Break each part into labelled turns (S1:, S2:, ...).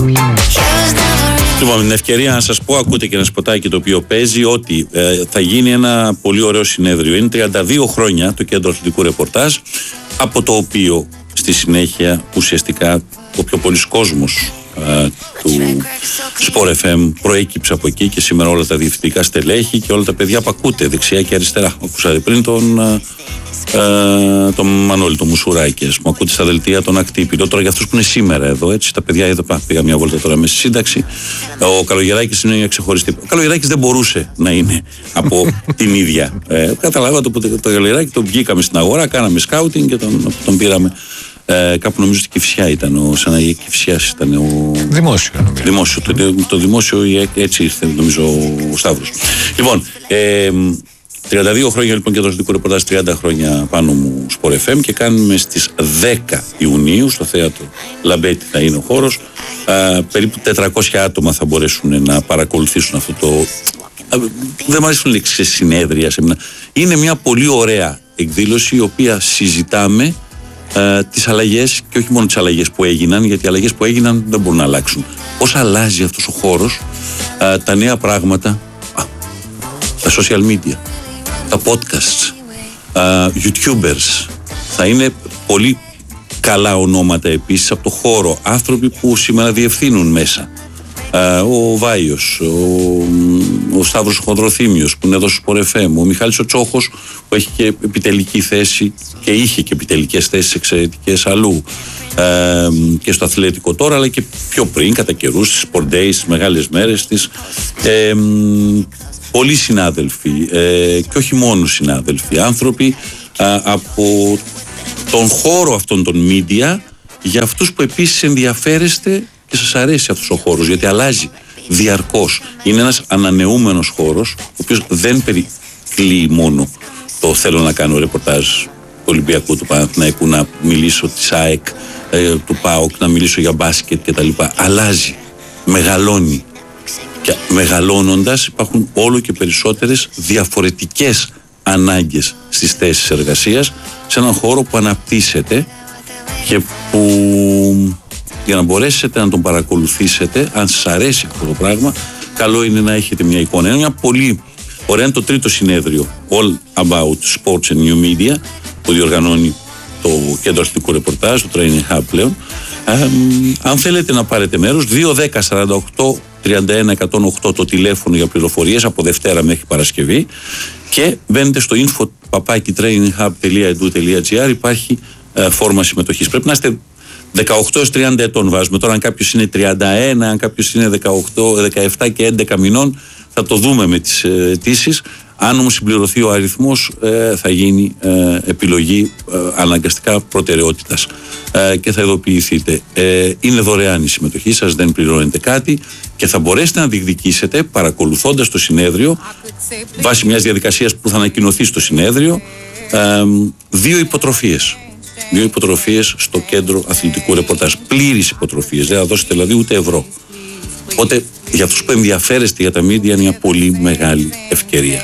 S1: Λοιπόν, με την ευκαιρία να σας πω, ακούτε και ένα σποτάκι το οποίο παίζει, ότι θα γίνει ένα πολύ ωραίο συνέδριο. Είναι 32 χρόνια το Κέντρο Αθλητικού Ρεπορτάζ, από το οποίο στη συνέχεια ουσιαστικά ο πιο πολύς κόσμος του Sport FM προέκυψε από εκεί, και σήμερα όλα τα διευθυντικά στελέχη και όλα τα παιδιά που ακούτε δεξιά και αριστερά. Ακούσατε πριν τον Μανώλη, τον Μουσουράκη, μου ακούτε στα δελτία τον Ακτύπηλο. Τώρα για αυτούς που είναι σήμερα εδώ, έτσι, τα παιδιά εδώ πήγα μια βόλτα τώρα με στη σύνταξη. Ο Καλογεράκης είναι μια ξεχωριστή. Ο Καλογεράκης δεν μπορούσε να είναι από την ίδια. Καταλάβατε, το Καλογεράκη τον βγήκαμε στην αγορά, κάναμε σκάουτινγκ και τον πήραμε. Κάπου νομίζω ότι Κηφισιά ήταν, σαν να Κηφισιάς ήταν ο... Δημόσιο. Το δημόσιο έτσι ήρθε, νομίζω, ο Σταύρος. Λοιπόν, 32 χρόνια λοιπόν Κέντρο Αθλητικού Ρεπορτάζ, 30 χρόνια πάνω μου Sport FM, και κάνουμε στις 10 Ιουνίου στο θέατρο Λαμπέτη, θα είναι ο χώρος. Περίπου 400 άτομα θα μπορέσουν να παρακολουθήσουν αυτό το... Δεν μου αρέσουν λέξεις συνέδρια, είναι μια πολύ ωραία εκδήλωση, η οποία συζητάμε τις αλλαγές, και όχι μόνο τις αλλαγές που έγιναν, γιατί οι αλλαγές που έγιναν δεν μπορούν να αλλάξουν. Πώς αλλάζει αυτός ο χώρος, τα νέα πράγματα, τα social media, τα podcasts, YouTubers. Θα είναι πολύ καλά ονόματα επίσης από το χώρο, άνθρωποι που σήμερα διευθύνουν μέσα. Ο Βάιος, ο Σταύρος Χονδροθύμιος που είναι εδώ στο Sport FM, ο Μιχάλης ο Τσόχος που έχει και επιτελική θέση και είχε και επιτελικές θέσεις εξαιρετικές αλλού, και στο αθλητικό τώρα, αλλά και πιο πριν κατά καιρούς, στις Sport Days, στις μεγάλες μέρες της. Πολλοί συνάδελφοι, και όχι μόνο συνάδελφοι, άνθρωποι από τον χώρο αυτών των media, για αυτούς που επίσης ενδιαφέρεστε και σας αρέσει αυτός ο χώρος, γιατί αλλάζει διαρκώς. Είναι ένας ανανεούμενος χώρος, ο οποίος δεν περικλεί μόνο το θέλω να κάνω ρεπορτάζ του Ολυμπιακού, του Παναθηναϊκού, να μιλήσω της ΑΕΚ, του ΠΑΟΚ, να μιλήσω για μπάσκετ κτλ. Αλλάζει, μεγαλώνει. Και μεγαλώνοντας υπάρχουν όλο και περισσότερες διαφορετικές ανάγκες στις θέσεις εργασίας, σε έναν χώρο που αναπτύσσεται και που, για να μπορέσετε να τον παρακολουθήσετε, αν σας αρέσει αυτό το πράγμα, καλό είναι να έχετε μια εικόνα. Είναι μια πολύ ωραία, είναι το τρίτο συνέδριο All About Sports and New Media που διοργανώνει το Κέντρο Αθλητικού Ρεπορτάζ, το Training Hub πλέον. Αν θέλετε να πάρετε μέρος, 210-48-31-108 το τηλέφωνο για πληροφορίες από Δευτέρα μέχρι Παρασκευή, και μπαίνετε στο info@traininghub.edu.gr, υπάρχει φόρμα συμμετοχής. Πρέπει να είστε 18-30 ετών βάζουμε. Τώρα αν κάποιος είναι 31, αν κάποιος είναι 17 και 11 μηνών, θα το δούμε με τις αιτήσεις. Αν όμως συμπληρωθεί ο αριθμός, θα γίνει επιλογή αναγκαστικά προτεραιότητας και θα ειδοποιηθείτε. Είναι δωρεάν η συμμετοχή σας, δεν πληρώνετε κάτι, και θα μπορέσετε να διεκδικήσετε, παρακολουθώντας το συνέδριο, βάσει μιας διαδικασίας που θα ανακοινωθεί στο συνέδριο, 2 υποτροφίες. 2 υποτροφίες στο Κέντρο Αθλητικού Ρεπορτάζ. Πλήρεις υποτροφίες, δεν θα δώσετε δηλαδή ούτε ευρώ. Οπότε για αυτούς που ενδιαφέρεστε για τα media είναι μια πολύ μεγάλη ευκαιρία.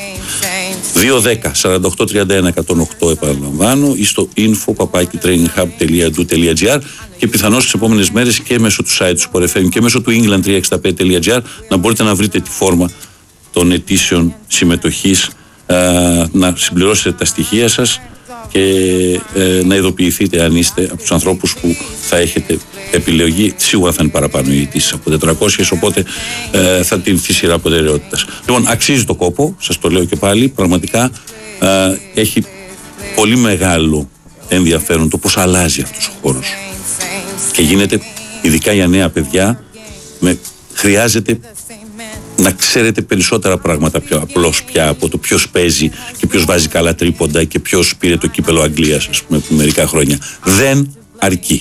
S1: 210-48-31-108 επαναλαμβάνω, ή στο info@traininghub.edu.gr, και πιθανώς τις επόμενες μέρες και μέσω του site του Sport FM και μέσω του england365.gr να μπορείτε να βρείτε τη φόρμα των αιτήσεων συμμετοχής, να συμπληρώσετε τα στοιχεία σας και να ειδοποιηθείτε αν είστε από τους ανθρώπους που θα έχετε επιλογή. Σίγουρα θα είναι παραπάνω οι αιτήσεις από 400, οπότε θα τιμηθεί σειρά προτεραιότητας. Λοιπόν, αξίζει το κόπο, σας το λέω και πάλι, πραγματικά έχει πολύ μεγάλο ενδιαφέρον το πώς αλλάζει αυτός ο χώρος και γίνεται, ειδικά για νέα παιδιά, χρειάζεται να ξέρετε περισσότερα πράγματα πιο απλώς πια από το ποιος παίζει και ποιος βάζει καλά τρίποντα και ποιος πήρε το κύπελο Αγγλίας, ας πούμε, μερικά χρόνια. Δεν αρκεί.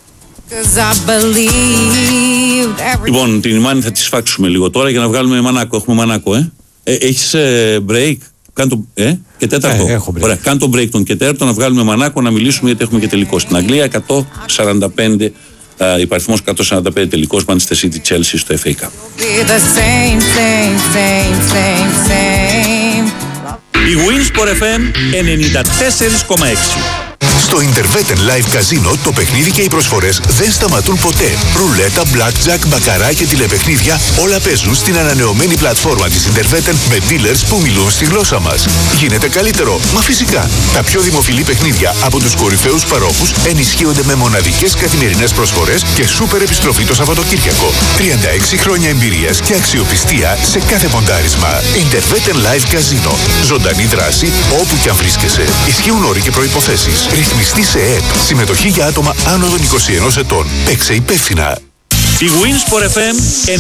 S1: Λοιπόν, την Ιμάνη θα τη σφάξουμε λίγο τώρα για να βγάλουμε Μανάκο. Έχουμε Μανάκο, Έχεις break? Κάνε το, και τέταρτο.
S2: Έχω break.
S1: Ωραία, κάνε το break τον και τέταρτο, να βγάλουμε Μανάκο, να μιλήσουμε, γιατί έχουμε και τελικό στην Αγγλία. 145, υπαριθμός 145 τελικός Manchester City Chelsea στο FA Cup. Η Wins Sport FM 94,6.
S2: Στο Interwetten Live Casino το παιχνίδι και οι προσφορές δεν σταματούν ποτέ. Ρουλέτα, blackjack, μπακαρά και τηλεπαιχνίδια όλα παίζουν στην ανανεωμένη πλατφόρμα της Interwetten με dealers που μιλούν στη γλώσσα μας. Γίνεται καλύτερο? Μα φυσικά. Τα πιο δημοφιλή παιχνίδια από τους κορυφαίους παρόχους ενισχύονται με μοναδικές καθημερινές προσφορές και σούπερ επιστροφή το Σαββατοκύριακο. 36 χρόνια εμπειρίας και αξιοπιστία σε κάθε ποντάρισμα. Interwetten Live Casino. Ζωντανή δράση όπου κι αν βρίσκεσαι. Ισχύουν όροι και προϋποθέσεις. Ρυθμιστή σε ΕΕΠ. Συμμετοχή για άτομα άνω των 21 ετών. Παίξε υπεύθυνα.
S1: Η Winsport FM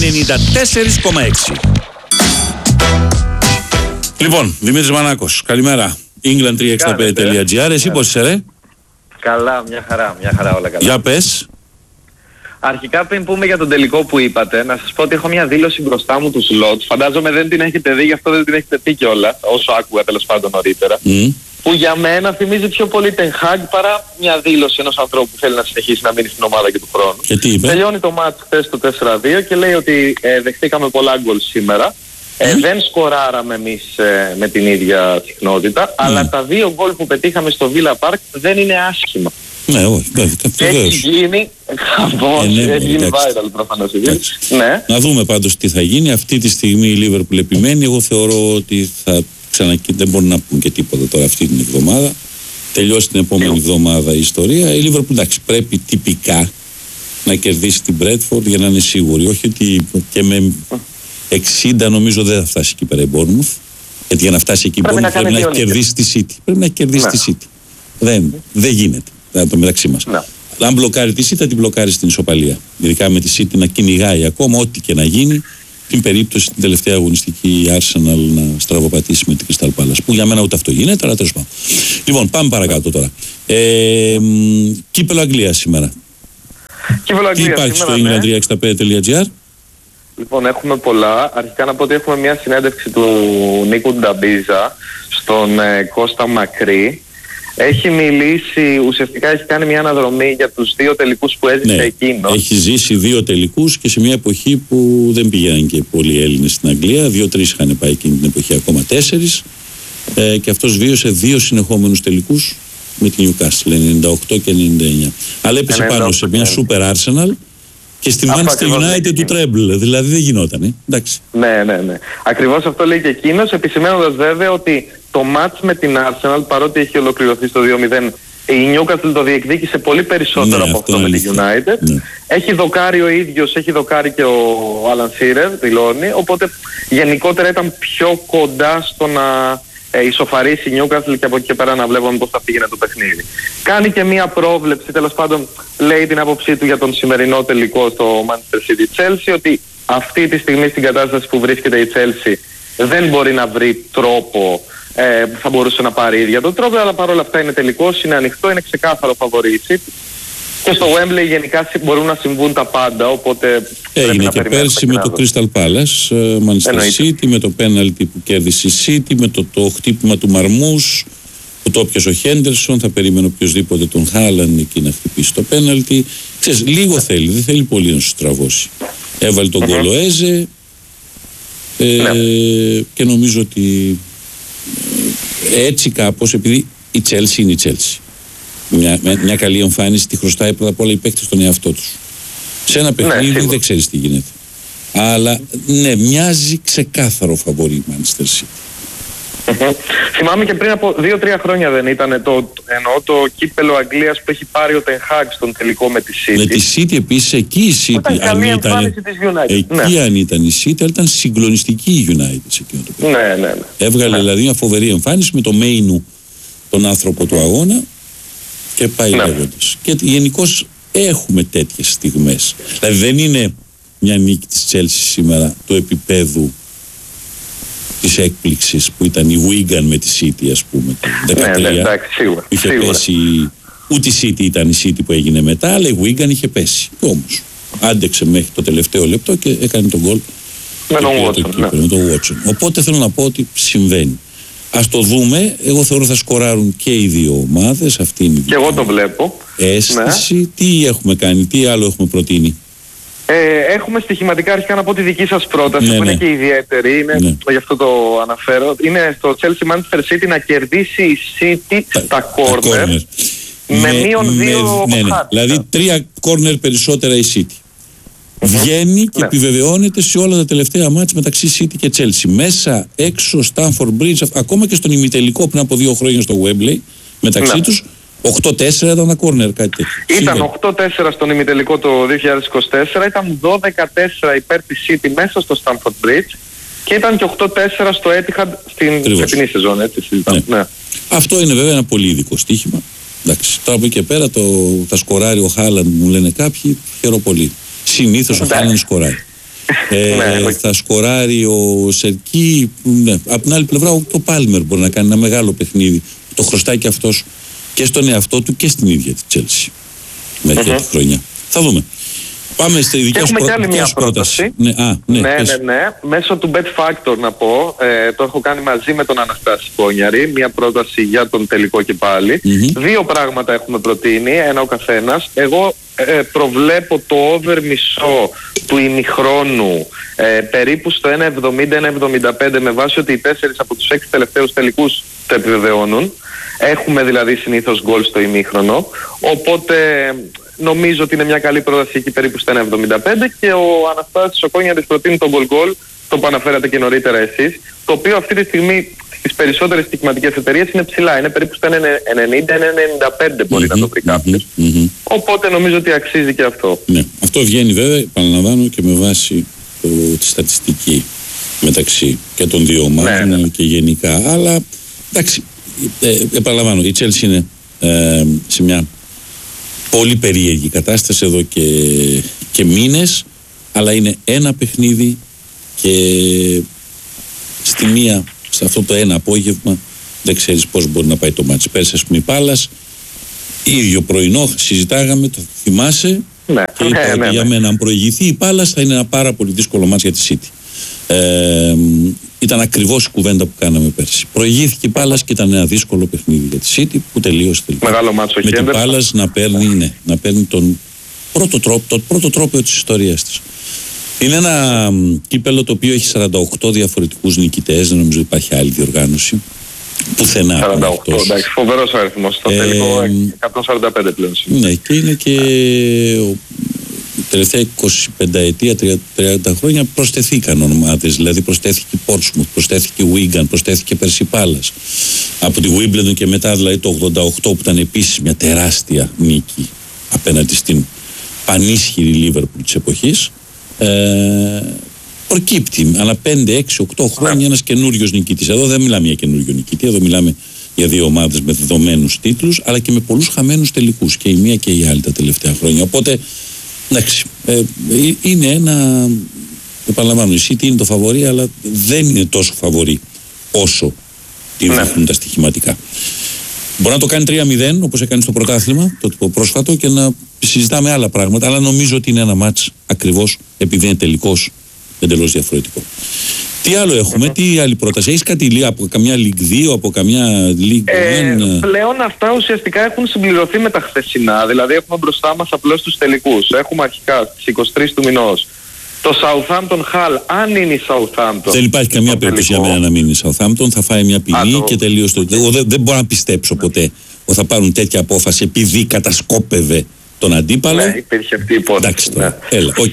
S1: 94,6. Λοιπόν, Δημήτρης Μανάκος, καλημέρα. England365.gr. Εσύ πώς είσαι, ρε?
S3: Καλά, μια χαρά όλα καλά.
S1: Για πες.
S3: Αρχικά πριν πούμε για τον τελικό που είπατε, να σας πω ότι έχω μια δήλωση μπροστά μου του σλότ. Φαντάζομαι δεν την έχετε δει, γι' αυτό δεν την έχετε πει κιόλας, όσο άκουγα τέλος πάντων νωρίτερα. Που για μένα θυμίζει πιο πολύ Ten Hag παρά μια δήλωση ενός ανθρώπου που θέλει να συνεχίσει να μείνει στην ομάδα και του χρόνου.
S1: Και τι είπε?
S3: Τελειώνει το μάτς χθες το 4-2 και λέει ότι δεχτήκαμε πολλά γκολ σήμερα. Δεν σκοράραμε εμείς με την ίδια συχνότητα, αλλά τα 2 γκολ που πετύχαμε στο Villa Park δεν είναι άσχημα.
S1: Ναι, όχι,
S3: έχει γίνει χαμός, έχει γίνει viral προφανώς. Ναι.
S1: Να δούμε πάντως τι θα γίνει. Αυτή τη στιγμή η Liverpool επιμένει. Εγώ θεωρώ ότι θα δεν μπορούν να πούν και τίποτα τώρα αυτή την εβδομάδα. Τελειώσει την επόμενη εβδομάδα η ιστορία. Η Liverpool, εντάξει, πρέπει τυπικά να κερδίσει την Bradford για να είναι σίγουρη. Όχι ότι και με 60 νομίζω δεν θα φτάσει εκεί πέρα η Bournemouth. Γιατί για να φτάσει εκεί η Bournemouth πρέπει να έχει κερδίσει τη City. Πρέπει να έχει κερδίσει τη City. Δεν γίνεται. Το μεταξύ μας. Αν μπλοκάρει τη City, θα την μπλοκάρει στην ισοπαλία. Ειδικά με τη City να κυνηγάει ακόμα, ό,τι και να γίνει, την περίπτωση την τελευταία αγωνιστική Arsenal να στραβοπατήσει με την Crystal Palace. Που για μένα ούτε αυτό γίνεται, αλλά τέλος πάντων. Λοιπόν, πάμε παρακάτω τώρα. Κύπελλο Αγγλίας σήμερα. Τι υπάρχει στο England365.gr?
S3: Λοιπόν, έχουμε πολλά. Αρχικά να πω ότι έχουμε μια συνέντευξη του Νίκου Νταμπίζα στον Κώστα Μακρύ. Έχει μιλήσει, ουσιαστικά έχει κάνει μια αναδρομή για τους 2 τελικούς που έζησε εκείνος.
S1: Έχει ζήσει 2 τελικούς και σε μια εποχή που δεν πήγαιναν και πολλοί Έλληνες στην Αγγλία. 2-3 είχαν πάει εκείνη την εποχή, ακόμα 4. Και αυτός βίωσε 2 συνεχόμενους τελικούς με την Newcastle, 98 και 99. Αλλά έπεσε πάνω σε μια Super Arsenal και στη Manchester United του Treble. Δηλαδή δεν γινότανε. Εντάξει.
S3: Ναι. Ακριβώς αυτό λέει και εκείνος, επισημαίνοντας βέβαια ότι το μάτς με την Arsenal, παρότι έχει ολοκληρωθεί στο 2-0, η Newcastle το διεκδίκησε πολύ περισσότερο από αυτό με την United. Έχει δοκάρει ο ίδιος, έχει δοκάρει και ο Alan Shearer, δηλώνει, οπότε γενικότερα ήταν πιο κοντά στο να ισοφαρίσει η Newcastle και από εκεί και πέρα να βλέπουμε πώς θα πήγαινε το παιχνίδι. Κάνει και μία πρόβλεψη, τέλος πάντων λέει την άποψή του για τον σημερινό τελικό στο Manchester City Chelsea, ότι αυτή τη στιγμή στην κατάσταση που βρίσκεται η Chelsea δεν μπορεί να βρει τρόπο που θα μπορούσε να πάρει ίδια τον τρόπο, αλλά παρόλα αυτά είναι τελικός, είναι ανοιχτό, είναι ξεκάθαρο φαβορί. Και στο Wembley γενικά μπορούν να συμβούν τα πάντα, οπότε
S1: έγινε και πέρσι με το Crystal Palace, Manchester City, με το πέναλτι που κέρδισε η City, με το χτύπημα του Μαρμούς που το έπιασε ο Χέντερσον. Θα περίμενε οποιοδήποτε τον Χάλαν εκεί να χτυπήσει το πέναλτι. Ξέρεις, λίγο θέλει, δεν θέλει πολύ να σου στραβώσει. Έβαλε τον γκολ ο Έζε και νομίζω ότι έτσι κάπως, επειδή η Chelsea είναι η Chelsea, μια καλή εμφάνιση τη χρωστάει πρώτα απ' όλα οι παίκτες στον εαυτό τους. Σε ένα παιχνίδι δεν ξέρεις τι γίνεται. Αλλά ναι, μοιάζει ξεκάθαρο φαβορί η Manchester City.
S3: Θυμάμαι και πριν από 2-3 χρόνια δεν ήταν το κύπελλο Αγγλίας που έχει πάρει ο Ten Hag στον τελικό με τη City.
S1: Με τη City επίσης, εκεί η City, αν ήταν η City, ήταν συγκλονιστική η United σε εκείνο το παιχνίδι.
S3: Ναι.
S1: Έβγαλε δηλαδή μια φοβερή εμφάνιση με το Μέινου τον άνθρωπο του αγώνα και πάει λέγοντας. Και γενικώς έχουμε τέτοιες στιγμές. Δηλαδή δεν είναι μια νίκη της Chelsea σήμερα του επίπεδου της έκπληξης που ήταν η Wigan με τη City, ας πούμε, το 2013. Είχε πέσει, ούτε η City ήταν η City που έγινε μετά, αλλά η Wigan είχε πέσει. Όμως άντεξε μέχρι το τελευταίο λεπτό και έκανε τον γκολ με τον Watson. Οπότε θέλω να πω ότι συμβαίνει. Ας το δούμε. Εγώ θεωρώ θα σκοράρουν και οι 2 ομάδες. Αυτή είναι η
S3: και εγώ το βλέπω.
S1: Αίσθηση. Τι έχουμε κάνει, τι άλλο έχουμε προτείνει?
S3: Έχουμε στοιχηματικά αρχικά να πω τη δική σας πρόταση, που είναι και ιδιαίτερη, γι' αυτό το αναφέρω. Είναι στο Chelsea Manchester City να κερδίσει η City στα corner. με μείον 2
S1: ναι. Δηλαδή 3 κόρνερ περισσότερα η City. Βγαίνει και επιβεβαιώνεται σε όλα τα τελευταία μάτς μεταξύ City και Chelsea. Μέσα, έξω, Stamford Bridge, ακόμα και στον ημιτελικό πριν από 2 χρόνια στο Wembley, μεταξύ τους 8-4 ήταν ένα κόρνερ, κάτι τέτοιο.
S3: Ήταν 8-4 στον ημιτελικό το 2024, ήταν 12-4 υπέρ της City μέσα στο Stamford Bridge και ήταν και 8-4 στο Etihad στην φετινή σεζόν, έτσι συζητάμε. Ναι.
S1: Αυτό είναι βέβαια ένα πολύ ειδικό στοίχημα. Εντάξει, τώρα από εκεί και πέρα θα σκοράρει ο Χάλαντ, μου λένε κάποιοι, χαίρομαι πολύ. Συνήθως ο Χάλαντ σκοράρει. Θα σκοράρει ο Σερκί. Ναι. Από την άλλη πλευρά το Πάλμερ μπορεί να κάνει ένα μεγάλο παιχνίδι. Το χρωστάει και αυτός και στον εαυτό του και στην ίδια τη Chelsea μέχρι τη χρονιά. Θα δούμε. Πάμε στη δικιά σου
S3: πρόταση. Έχουμε και άλλη μια πρόταση.
S1: Ναι.
S3: Μέσω του Bet Factor να πω, το έχω κάνει μαζί με τον Αναστάση Κόνιαρη, μια πρόταση για τον τελικό και πάλι. 2 πράγματα έχουμε προτείνει, ένα ο καθένας. Εγώ προβλέπω το over μισό του ημιχρόνου περίπου στο 1,70-1,75 με βάση ότι οι 4 από τους 6 τελευταίους τελικούς το επιβεβαιώνουν. Έχουμε δηλαδή συνήθως γκολ στο ημίχρονο, οπότε νομίζω ότι είναι μια καλή πρόταση εκεί περίπου στα 1,75 και ο Αναστάσης ο Κόνιαρης προτείνει τον γκολ, το που αναφέρατε και νωρίτερα εσείς, το οποίο αυτή τη στιγμή στις περισσότερες στοιχηματικές εταιρείες είναι ψηλά, είναι περίπου στα 1,90-1,95 μπορεί να το βρει κάποιος. Οπότε νομίζω ότι αξίζει και αυτό.
S1: Ναι, αυτό βγαίνει βέβαια, επαναλαμβάνω, και με βάση τη στατιστική μεταξύ και των δύο ομάδων και γενικά, αλλά εντάξει, επαναλαμβάνω, η Chelsea είναι σε μια πολύ περίεργη κατάσταση εδώ και μήνες, αλλά είναι ένα παιχνίδι και σε αυτό το ένα απόγευμα δεν ξέρεις πώς μπορεί να πάει το μάτς. Πέρσι ας πούμε η Πάλας, ίδιο πρωινό συζητάγαμε, το θυμάσαι, και είπα ότι για μένα αν προηγηθεί η Πάλας θα είναι ένα πάρα πολύ δύσκολο μάτς για τη City. Ήταν ακριβώς η κουβέντα που κάναμε πέρσι. Προηγήθηκε η Πάλας και ήταν ένα δύσκολο παιχνίδι για τη City που τελείωσε τελικά.
S3: Μεγάλο μάτσο
S1: με την Πάλας να παίρνει τον πρώτο τρόπο της ιστορίας της. Είναι ένα κύπελο το οποίο έχει 48 διαφορετικούς νικητές, δεν νομίζω υπάρχει άλλη διοργάνωση. Πουθενά.
S3: 48, εντάξει, φοβερός αριθμός. Στο τελικό 145 πλέον.
S1: Ναι, και είναι και τελευταία 25 ετία, 30 χρόνια προσθεθήκαν ομάδες, δηλαδή προσθέθηκε η Portsmouth, προσθέθηκε η Wigan, προσθέθηκε πέρσι η Πάλας. Από τη Wimbledon και μετά δηλαδή το 88 που ήταν επίσης μια τεράστια νίκη απέναντι στην πανίσχυρη Liverpool της εποχής, προκύπτει ανά 5, 6, 8 χρόνια ένας καινούριος νικητής. Εδώ δεν μιλάμε για καινούριο νικητή, εδώ μιλάμε για δύο ομάδες με δεδομένους τίτλους, αλλά και με πολλούς χαμένους τελικούς, και η μία και η άλλη τα τελευταία χρόνια. Οπότε εντάξει, είναι ένα, επαναλαμβάνω, η City είναι το φαβορί, αλλά δεν είναι τόσο φαβορί όσο τη δείχνουν τα στοιχηματικά. Μπορεί να το κάνει 3-0 όπως έκανε στο πρωτάθλημα το πρόσφατο και να συζητάμε άλλα πράγματα, αλλά νομίζω ότι είναι ένα μάτς ακριβώς επειδή είναι τελικός εντελώς διαφορετικό. Τι άλλο έχουμε, τι άλλη πρόταση, έχεις κάτι από καμιά League 2, από καμιά League 1?
S3: Πλέον αυτά ουσιαστικά έχουν συμπληρωθεί με τα χθεσινά, δηλαδή έχουμε μπροστά μας απλώς τους τελικούς. Έχουμε αρχικά στις 23 του μηνός το Southampton Hull, αν είναι η Southampton. Δεν
S1: υπάρχει καμία περίπτωση για μένα να μην είναι η Southampton, θα φάει μια ποινή και τελείως το. Εγώ δεν μπορώ να πιστέψω ποτέ ότι θα πάρουν τέτοια απόφαση επειδή κατασκόπευε τον αντίπαλο.
S3: Ναι, υπήρχε αυτή η υπόθεση.
S1: Εντάξει τώρα, έλα, οκ.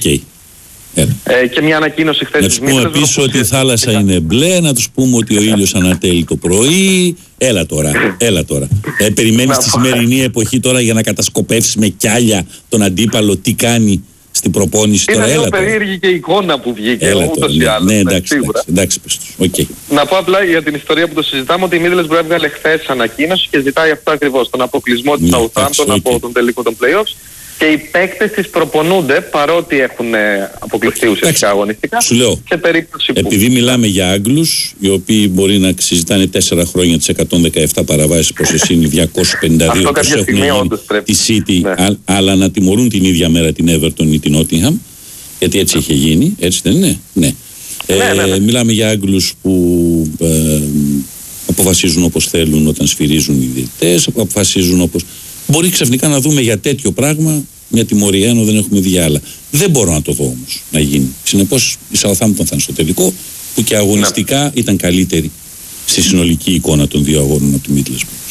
S3: Και μια ανακοίνωση χθες
S1: να τους πούμε επίσης ότι η θάλασσα είναι μπλε, να τους πούμε ότι ο ήλιος ανατέλει το πρωί. Έλα τώρα. Περιμένεις τη σημερινή εποχή τώρα για να κατασκοπεύσεις με κιάλια τον αντίπαλο τι κάνει στην προπόνηση τώρα?
S3: Είναι λίγο περίεργη και η εικόνα που βγήκε ούτως ή άλλως.
S1: Ναι, εντάξει, πες τους. Okay.
S3: Να πω απλά για την ιστορία που το συζητάμε ότι η Middlesbrough έβγαλε χθες ανακοίνωση και ζητάει αυτό ακριβώς, τον αποκλεισμό της Southampton από τον τελικό των playoffs. Και οι παίκτες της προπονούνται, παρότι έχουν αποκλειστεί ουσιαστικά αγωνιστικά,
S1: σου λέω,
S3: σε περίπτωση που...
S1: Επειδή μιλάμε για Άγγλους, οι οποίοι μπορεί να συζητάνε 4 χρόνια τις 117 παραβάσεις, πόσες είναι 252 όπως έχουν τη City, αλλά να τιμωρούν την ίδια μέρα την Everton ή την Nottingham, γιατί έτσι είχε γίνει, έτσι δεν είναι? Ναι. Μιλάμε για Άγγλους που αποφασίζουν όπως θέλουν όταν σφυρίζουν οι διαιτητές, αποφασίζουν όπως... Μπορεί ξαφνικά να δούμε για τέτοιο πράγμα μια τιμωρία, ενώ δεν έχουμε δει άλλα. Δεν μπορώ να το δω όμως να γίνει. Συνεπώς η Southampton θα είναι στο τελικό, που και αγωνιστικά ήταν καλύτερη στη συνολική εικόνα των δύο αγώνων από τη Middlesbrough.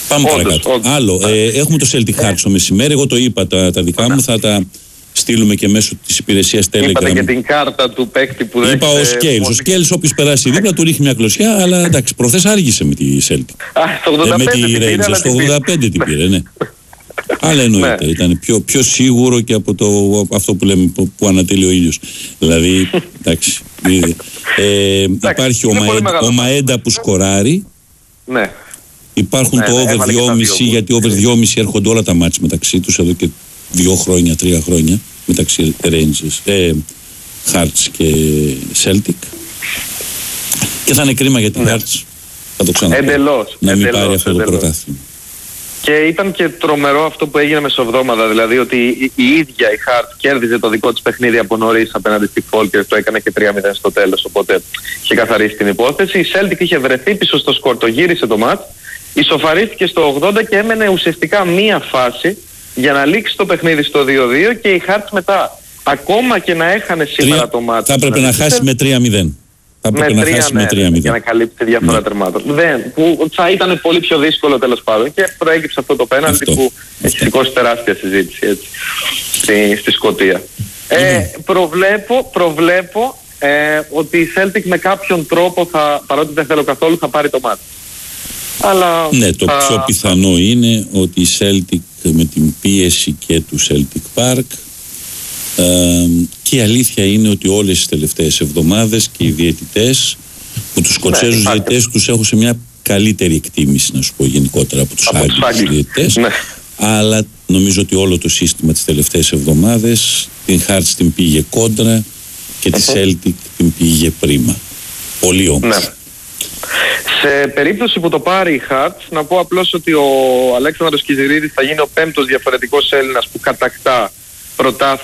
S1: Πάμε παρακάτω. Άλλο, έχουμε το Celtic Hearts το μεσημέρι, εγώ το είπα τα δικά μου, θα τα στείλουμε και μέσω της υπηρεσίας Telegram.
S3: Είπατε και την κάρτα του παίκτη που δεν.
S1: Είπα ο Σκέλς. Ο Σκέλς, όποιος περάσει δίπλα, του ρίχνει μια κλωσιά, αλλά εντάξει, προχθές άργησε με τη Celtic.
S3: Με
S1: τη Rangers, στο 85 την πήρε, ναι. Αλλά εννοείται, ήταν πιο σίγουρο και από αυτό που λέμε που ανατέλει ο ήλιος. Δηλαδή, εντάξει. Υπάρχει ο Μαέντα που σκοράρει.
S3: Ναι.
S1: Υπάρχουν το over 2,5, γιατί over 2,5 έρχονται όλα τα μάτς μεταξύ τους εδώ και 2 χρόνια, 3 χρόνια, μεταξύ Rangers, Hearts και Celtic. Και θα είναι κρίμα για την Hearts, θα το ξαναπώ, να μην πάρει αυτό το πρωτάθλημα.
S3: Και ήταν και τρομερό αυτό που έγινε μεσοβδόμαδα, δηλαδή ότι η ίδια η Hearts κέρδιζε το δικό της παιχνίδι από νωρίς απέναντι στη Folkers, το έκανε και 3-0 στο τέλος, οπότε είχε καθαρίσει την υπόθεση. Η Celtic είχε βρεθεί πίσω στο σκορ, το γύρισε το μάτς, ισοφαρίστηκε στο 80 και έμενε ουσιαστικά μία φάση για να λήξει το παιχνίδι στο 2-2 και η Hearts μετά, ακόμα και να έχανε σήμερα το μάτς,
S1: θα έπρεπε να χάσει με 3-0. Θα έπρεπε να χάσει με 3-0.
S3: Για να καλύψει τη διαφορά τερμάτων. Που θα ήταν πολύ πιο δύσκολο τέλος πάντων και προέκυψε αυτό το πέναλτι που έχει σηκώσει τεράστια συζήτηση έτσι, στη Σκωτία. Προβλέπω ότι η Celtic με κάποιον τρόπο, παρότι δεν θέλω καθόλου, θα πάρει το μάτι. Αλλά
S1: ναι, το πιο πιθανό είναι ότι η Celtic με την πίεση και του Celtic Park, και η αλήθεια είναι ότι όλες τις τελευταίες εβδομάδες και οι διαιτητές, που τους Σκοτσέζους διαιτητές τους έχω σε μια καλύτερη εκτίμηση, να σου πω γενικότερα, από τους Άγγλους διαιτητές, αλλά νομίζω ότι όλο το σύστημα τις τελευταίες εβδομάδες την Hearts την πήγε κόντρα και τη Celtic την πήγε πρίμα. Πολύ όμως. Ναι.
S3: Σε περίπτωση που το πάρει η Hearts, να πω απλώς ότι ο Αλέξανδρος Κιζηρίδης θα γίνει ο 5ος διαφορετικός Έλληνας που κατακτά πρωτάθλημα